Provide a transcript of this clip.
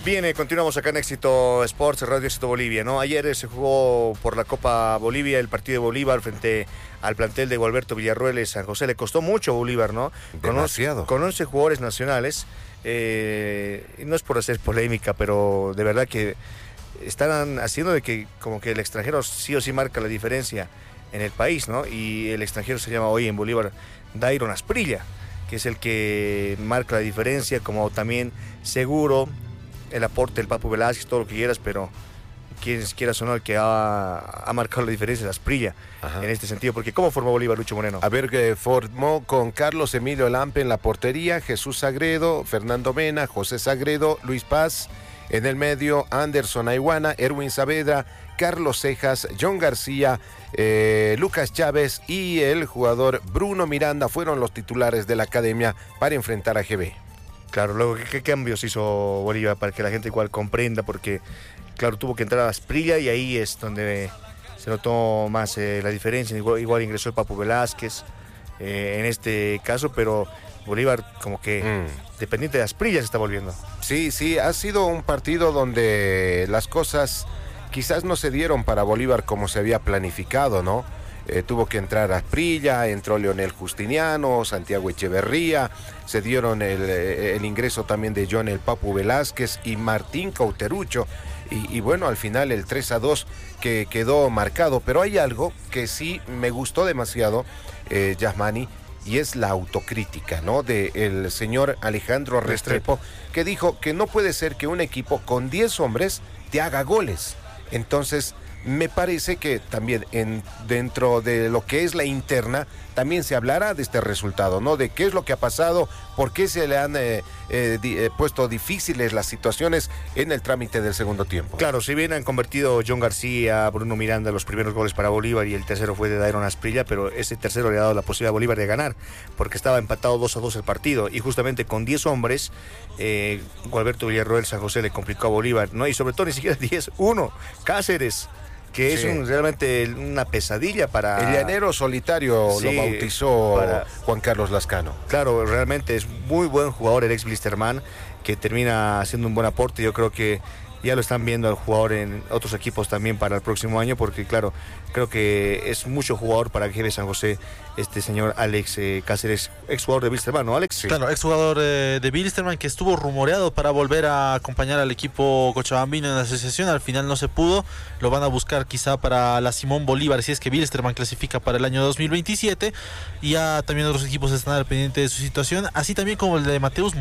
Bien, continuamos acá en Éxito Sports, Radio Éxito Bolivia, ¿no? Ayer se jugó por la Copa Bolivia el partido de Bolívar frente al plantel de Gualberto Villarroel San José. Le costó mucho a Bolívar, ¿no? Demasiado. Con 11 jugadores nacionales. No es por hacer polémica, pero de verdad que están haciendo de que como que el extranjero sí o sí marca la diferencia en el país, ¿no? Y el extranjero se llama hoy en Bolívar Dairon Asprilla, que es el que marca la diferencia, como también seguro el aporte del Papu Velázquez, todo lo que quieras, pero quieras o no, el que ha marcado la diferencia es Asprilla. Ajá. En este sentido, porque ¿cómo formó Bolívar, Lucho Moreno? A ver, que formó con Carlos Emilio Lampe en la portería, Jesús Sagredo, Fernando Mena, José Sagredo, Luis Paz, en el medio Anderson Ayguana, Erwin Saavedra, Carlos Cejas, John García, Lucas Chávez y el jugador Bruno Miranda fueron los titulares de la academia para enfrentar a GB. Claro, luego, ¿qué cambios hizo Bolívar para que la gente igual comprenda? Porque, claro, tuvo que entrar a Asprilla y ahí es donde se notó más la diferencia. Igual ingresó el Papu Velázquez en este caso, pero Bolívar como que dependiente de Asprilla se está volviendo. Sí, ha sido un partido donde las cosas quizás no se dieron para Bolívar como se había planificado, ¿no? Tuvo que entrar Asprilla, entró Leonel Justiniano, Santiago Echeverría, se dieron el ingreso también de John el Papu Velázquez y Martín Cauterucho, y bueno, al final el 3-2 que quedó marcado, pero hay algo que sí me gustó demasiado, Yasmani, y es la autocrítica, ¿no? Del señor Alejandro Restrepo, que dijo que no puede ser que un equipo con 10 hombres te haga goles. Entonces, me parece que también dentro de lo que es la interna, también se hablará de este resultado, ¿no? De qué es lo que ha pasado, por qué se le han puesto difíciles las situaciones en el trámite del segundo tiempo. Claro, si bien han convertido John García, Bruno Miranda los primeros goles para Bolívar y el tercero fue de Dairon Asprilla, pero ese tercero le ha dado la posibilidad a Bolívar de ganar, porque estaba empatado 2-2 el partido, y justamente con 10 hombres, Gualberto Villarroel San José le complicó a Bolívar, ¿no? Y sobre todo ni siquiera 10-1, Cáceres, que es realmente una pesadilla para... El llanero solitario lo bautizó Juan Carlos Lascano. Claro, realmente es muy buen jugador el ex Blisterman, que termina haciendo un buen aporte. Yo creo que ya lo están viendo al jugador en otros equipos también para el próximo año, porque claro, creo que es mucho jugador para GB San José, este señor Alex Cáceres, ex jugador de Wilstermann, ¿no, Alex? Sí. Claro, ex jugador de Wilstermann, que estuvo rumoreado para volver a acompañar al equipo cochabambino en la asociación, al final no se pudo, lo van a buscar quizá para la Simón Bolívar, si es que Wilstermann clasifica para el año 2027, y ya también otros equipos están al pendiente de su situación, así también como el de Mateus